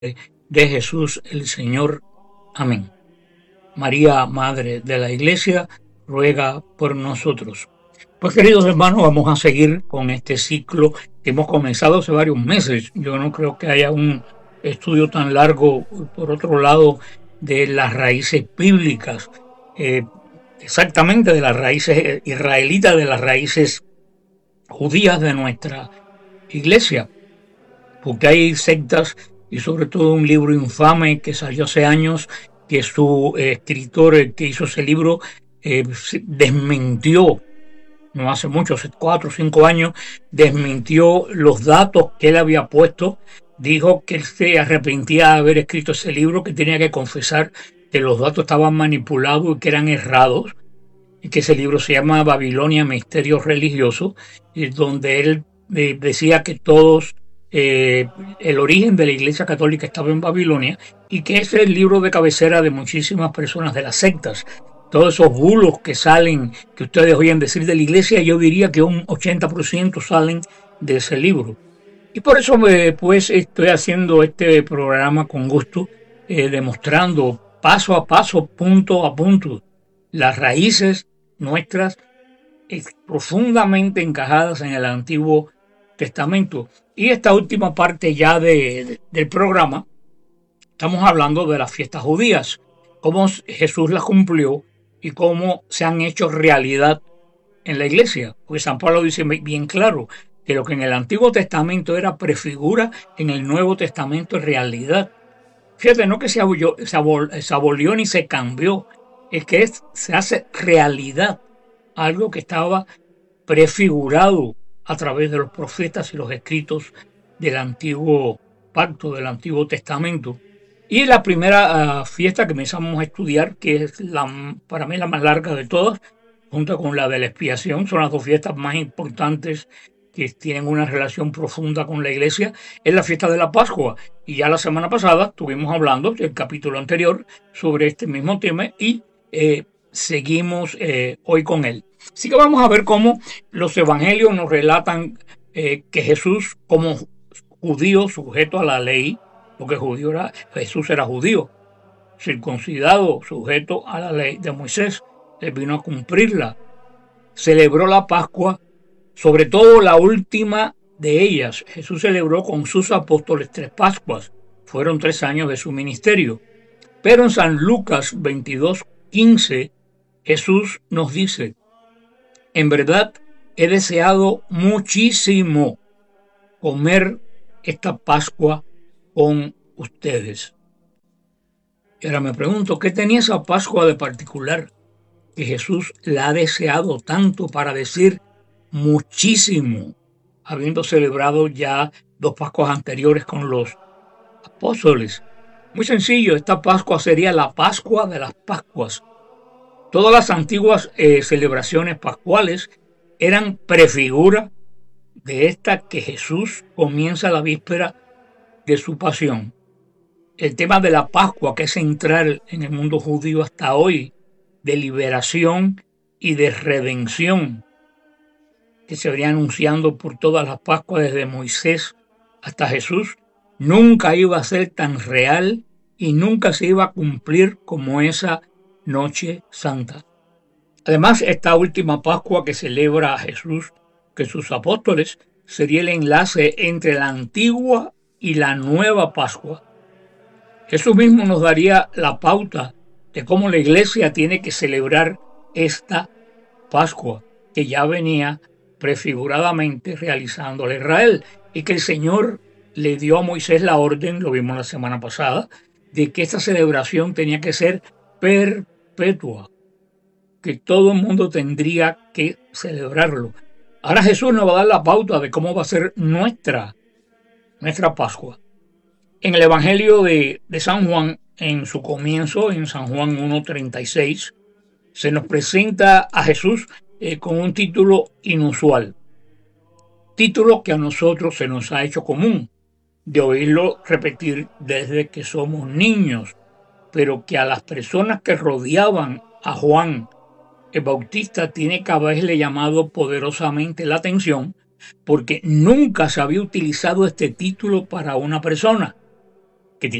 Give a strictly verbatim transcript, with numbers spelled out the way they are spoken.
de Jesús el Señor. Amén. María, Madre de la Iglesia, ruega por nosotros. Pues queridos hermanos, vamos a seguir con este ciclo que hemos comenzado hace varios meses. Yo no creo que haya un estudio tan largo, por otro lado, de las raíces bíblicas, eh, exactamente de las raíces israelitas, de las raíces judías de nuestra iglesia, porque hay sectas y sobre todo un libro infame que salió hace años, que su eh, escritor, el que hizo ese libro, eh, desmintió, no hace mucho, hace cuatro o cinco años, desmintió los datos que él había puesto. Dijo que él se arrepentía de haber escrito ese libro, que tenía que confesar que los datos estaban manipulados y que eran errados, y que ese libro se llama Babilonia, Misterios Religiosos, y donde él eh, decía que todos, eh, el origen de la Iglesia Católica estaba en Babilonia, y que ese es el libro de cabecera de muchísimas personas de las sectas. Todos esos bulos que salen, que ustedes oyen decir de la Iglesia, yo diría que un ochenta por ciento salen de ese libro. Y por eso eh, pues estoy haciendo este programa con gusto, eh, demostrando paso a paso, punto a punto, las raíces nuestras profundamente encajadas en el Antiguo Testamento. Y esta última parte ya de, de, del programa, estamos hablando de las fiestas judías, cómo Jesús las cumplió y cómo se han hecho realidad en la iglesia. Pues San Pablo dice bien claro que lo que en el Antiguo Testamento era prefigura, en el Nuevo Testamento es realidad. Fíjate, no que se abolió, se abol, se abolió ni se cambió, es que es, se hace realidad algo que estaba prefigurado a través de los profetas y los escritos del Antiguo Pacto, del Antiguo Testamento. Y la primera uh, fiesta que empezamos a estudiar, que es la, para mí la más larga de todas, junto con la de la expiación, son las dos fiestas más importantes que tienen una relación profunda con la iglesia, es la fiesta de la Pascua. Y ya la semana pasada estuvimos hablando del capítulo anterior sobre este mismo tema y eh, seguimos eh, hoy con él. Así que vamos a ver cómo los evangelios nos relatan eh, que Jesús, como judío sujeto a la ley, porque judío era, Jesús era judío, circuncidado, sujeto a la ley de Moisés, él vino a cumplirla, celebró la Pascua, sobre todo la última de ellas. Jesús celebró con sus apóstoles tres Pascuas, fueron tres años de su ministerio. Pero en San Lucas veintidós quince, Jesús nos dice: en verdad he deseado muchísimo comer esta Pascua con ustedes. Y ahora me pregunto, ¿qué tenía esa Pascua de particular que Jesús la ha deseado tanto para decir muchísimo, habiendo celebrado ya dos Pascuas anteriores con los apóstoles? Muy sencillo, esta Pascua sería la Pascua de las Pascuas. Todas las antiguas eh, celebraciones pascuales eran prefigura de esta que Jesús comienza la víspera de su pasión. El tema de la Pascua, que es central en el mundo judío hasta hoy, de liberación y de redención, que se venía anunciando por todas las Pascuas desde Moisés hasta Jesús, nunca iba a ser tan real y nunca se iba a cumplir como esa Noche Santa. Además, esta última Pascua que celebra a Jesús, que sus apóstoles, sería el enlace entre la antigua y la nueva Pascua. Jesús mismo nos daría la pauta de cómo la iglesia tiene que celebrar esta Pascua, que ya venía prefiguradamente realizándole a Israel, y que el Señor le dio a Moisés la orden, lo vimos la semana pasada, de que esta celebración tenía que ser perpetua, que todo el mundo tendría que celebrarlo. Ahora Jesús nos va a dar la pauta de cómo va a ser nuestra, nuestra Pascua. En el Evangelio de, de San Juan, en su comienzo, en San Juan uno treinta y seis, se nos presenta a Jesús eh, con un título inusual. Título que a nosotros se nos ha hecho común, de oírlo repetir desde que somos niños, pero que a las personas que rodeaban a Juan el Bautista tiene que haberle llamado poderosamente la atención, porque nunca se había utilizado este título para una persona.